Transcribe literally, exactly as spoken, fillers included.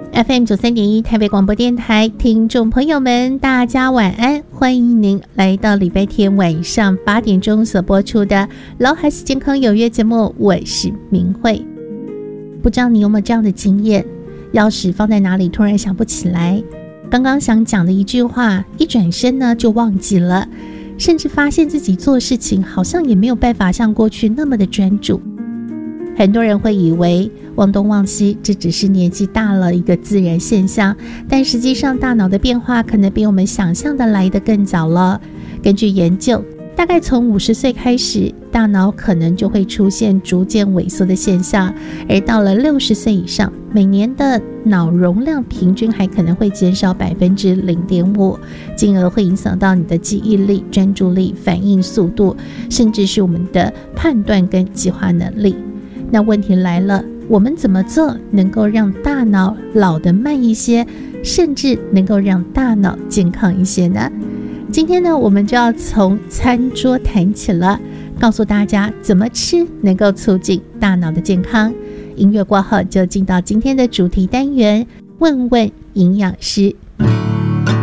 F M 九三点一台北广播电台，听众朋友们，大家晚安！欢迎您来到礼拜天晚上八点钟所播出的《老孩子健康有约》节目，我是明慧。不知道你有没有这样的经验？钥匙放在哪里，突然想不起来。刚刚想讲的一句话，一转身呢就忘记了，甚至发现自己做事情好像也没有办法像过去那么的专注。很多人会以为忘东忘西，这只是年纪大了一个自然现象，但实际上大脑的变化可能比我们想象的来得更早了。根据研究，大概从五十岁开始，大脑可能就会出现逐渐萎缩的现象，而到了六十岁以上，每年的脑容量平均还可能会减少百分之零点五，进而会影响到你的记忆力、专注力、反应速度，甚至是我们的判断跟计划能力。那问题来了，我们怎么做能够让大脑老得慢一些，甚至能够让大脑健康一些呢？今天呢，我们就要从餐桌谈起了，告诉大家怎么吃能够促进大脑的健康。音乐过后就进到今天的主题单元，问问营养师。